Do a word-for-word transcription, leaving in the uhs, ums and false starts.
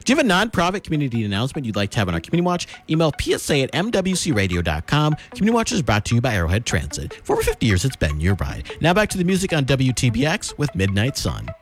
Do you have a nonprofit community announcement you'd like to have on our Community Watch? Email P S A at M W C radio dot com. Community Watch is brought to you by Arrowhead Transit. For over fifty years, it's been your ride. Now back to the music on W T B X with Midnight Sun.